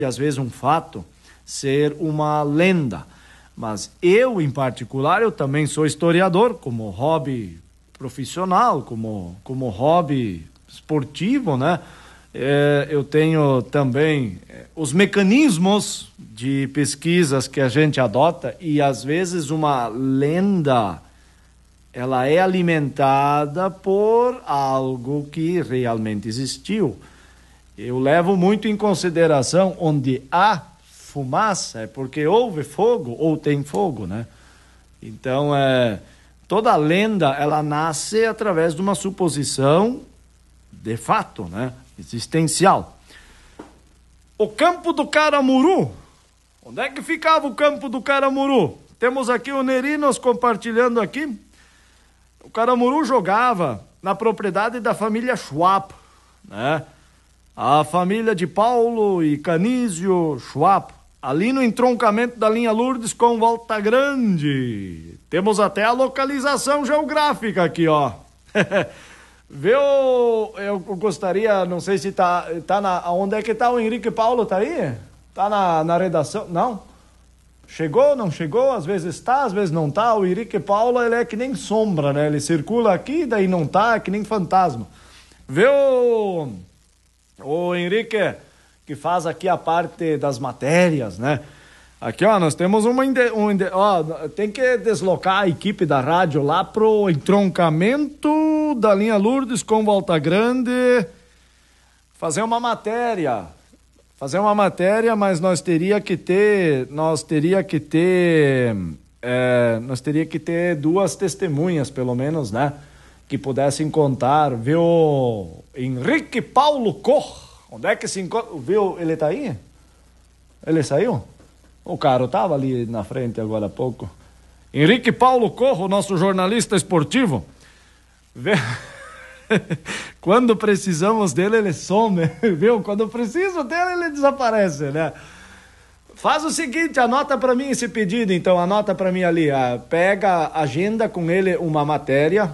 às vezes um fato ser uma lenda. Mas eu, em particular, eu também sou historiador, como hobby profissional, como hobby esportivo, né? Eu tenho também os mecanismos de pesquisas que a gente adota, e às vezes uma lenda, ela é alimentada por algo que realmente existiu. Eu levo muito em consideração onde há fumaça, é porque houve fogo ou tem fogo, né? Então, toda lenda, ela nasce através de uma suposição de fato, né? Existencial. O Campo do Caramuru. Onde é que ficava o Campo do Caramuru? Temos aqui o Neri nos compartilhando aqui. O Caramuru jogava na propriedade da família Schwab, né? A família de Paulo e Canísio Schwab, ali no entroncamento da linha Lourdes com Volta Grande. Temos até a localização geográfica aqui, ó. Eu gostaria, não sei se tá onde é que tá o Henrique Paulo, tá aí? Tá na redação? Não? Chegou, não chegou? Às vezes tá, às vezes não tá. O Henrique Paulo, ele é que nem sombra, né? Ele circula aqui, daí não tá, é que nem fantasma. Vê o Henrique, que faz aqui a parte das matérias, né? Aqui, ó, nós temos tem que deslocar a equipe da rádio lá pro entroncamento da linha Lourdes com Volta Grande, fazer uma matéria, mas nós teria que ter duas testemunhas, pelo menos, né? Que pudessem contar, viu? Henrique Paulo Cor, onde é que se encontra? Viu? Ele tá aí? Ele saiu? O cara tava ali na frente agora há pouco. Henrique Paulo Corro, nosso jornalista esportivo. Quando precisamos dele, ele some, viu? Quando preciso dele, ele desaparece, né? Faz o seguinte, anota para mim esse pedido, então, anota para mim ali. Pega, agenda com ele uma matéria,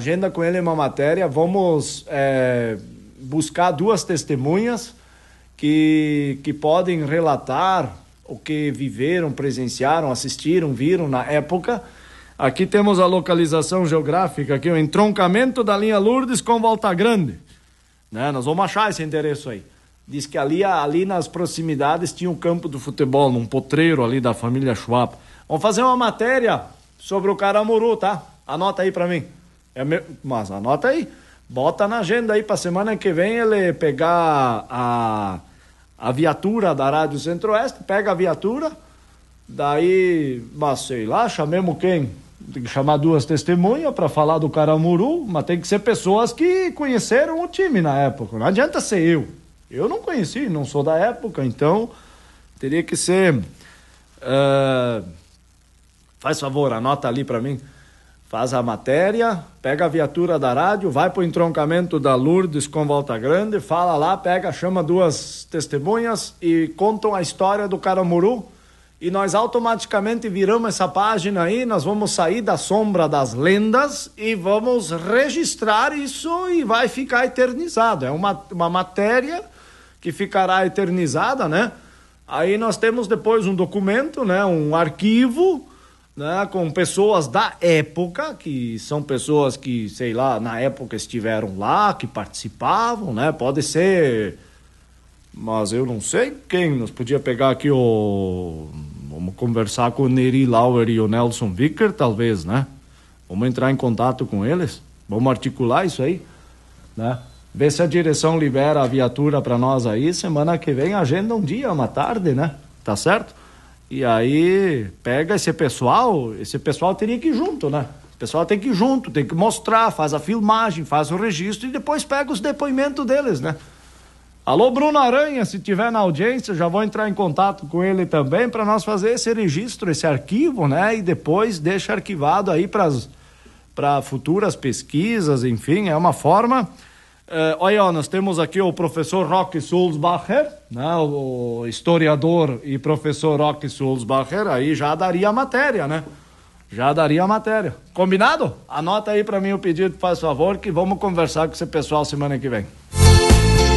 vamos buscar duas testemunhas que podem relatar o que viveram, presenciaram, assistiram, viram na época. Aqui temos a localização geográfica, aqui o entroncamento da linha Lourdes com Volta Grande, né? Nós vamos achar esse endereço aí. Diz que ali nas proximidades tinha um campo de futebol, num potreiro ali da família Schwab. Vamos fazer uma matéria sobre o Caramuru, tá? Anota aí pra mim. Mas anota aí, bota na agenda aí pra semana que vem ele pegar a viatura da Rádio Centro-Oeste, pega a viatura, daí, mas sei lá, chamemos quem? Tem que chamar duas testemunhas para falar do Caramuru, mas tem que ser pessoas que conheceram o time na época, não adianta ser eu não conheci, não sou da época, então teria que ser, faz favor, anota ali para mim, faz a matéria, pega a viatura da rádio, vai pro entroncamento da Lourdes com Volta Grande, fala lá, chama duas testemunhas e contam a história do Caramuru, e nós automaticamente viramos essa página aí, nós vamos sair da sombra das lendas e vamos registrar isso e vai ficar eternizado. É uma matéria que ficará eternizada, né? Aí nós temos depois um documento, né? Um arquivo, né, com pessoas da época, que são pessoas que, sei lá, na época estiveram lá, que participavam, né, pode ser, mas eu não sei quem, nós podia pegar aqui vamos conversar com o Neri Lauer e o Nelson Vicker, talvez, né, vamos entrar em contato com eles, vamos articular isso aí, né, ver se a direção libera a viatura para nós aí, semana que vem agenda um dia, uma tarde, né, tá certo? E aí, pega esse pessoal teria que ir junto, né? O pessoal tem que ir junto, tem que mostrar, faz a filmagem, faz o registro e depois pega os depoimentos deles, né? Alô, Bruno Aranha, se tiver na audiência, já vou entrar em contato com ele também para nós fazer esse registro, esse arquivo, né? E depois deixa arquivado aí para futuras pesquisas, enfim, é uma forma... olha, nós temos aqui o professor Roque Sulzbacher, né, o historiador e professor Roque Sulzbacher, aí já daria a matéria, né? Combinado? Anota aí para mim o pedido, faz favor, que vamos conversar com esse pessoal semana que vem.